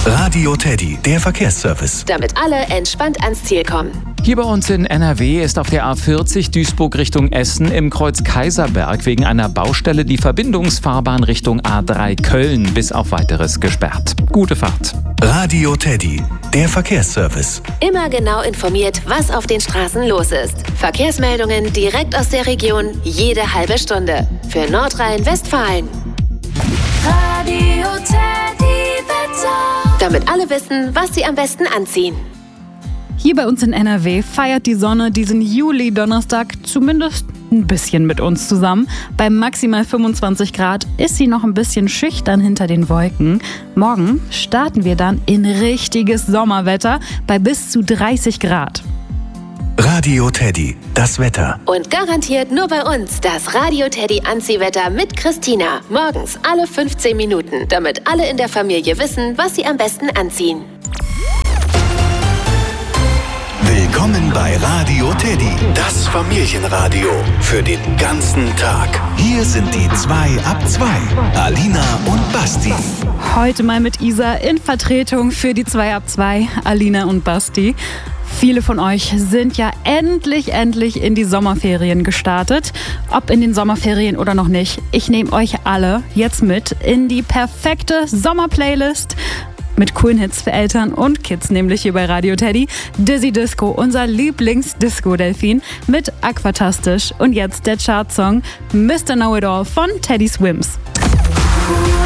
Radio Teddy, der Verkehrsservice. Damit alle entspannt ans Ziel kommen. Hier bei uns in NRW ist auf der A40 Duisburg Richtung Essen im Kreuz Kaiserberg wegen einer Baustelle die Verbindungsfahrbahn Richtung A3 Köln bis auf Weiteres gesperrt. Gute Fahrt. Radio Teddy, der Verkehrsservice. Immer genau informiert, was auf den Straßen los ist. Verkehrsmeldungen direkt aus der Region, jede halbe Stunde. Für Nordrhein-Westfalen. Radio Teddy Wetter. Damit alle wissen, was sie am besten anziehen. Hier bei uns in NRW feiert die Sonne diesen Juli-Donnerstag zumindest ein bisschen mit uns zusammen. Bei maximal 25 Grad ist sie noch ein bisschen schüchtern hinter den Wolken. Morgen starten wir dann in richtiges Sommerwetter bei bis zu 30 Grad. Radio Teddy, das Wetter. Und garantiert nur bei uns das Radio Teddy Anziehwetter mit Christina. Morgens alle 15 Minuten, damit alle in der Familie wissen, was sie am besten anziehen. Willkommen bei Radio Teddy, das Familienradio für den ganzen Tag. Hier sind die 2 ab 2, Alina und Basti. Heute mal mit Isa in Vertretung für die 2 ab 2, Alina und Basti. Viele von euch sind ja endlich in die Sommerferien gestartet. Ob in den Sommerferien oder noch nicht, ich nehme euch alle jetzt mit in die perfekte Sommerplaylist. Mit coolen Hits für Eltern und Kids, nämlich hier bei Radio Teddy. Dizzy Disco, unser Lieblings-Disco-Delfin mit Aquatastisch. Und jetzt der Chartsong Mr. Know-It-All von Teddy Swims.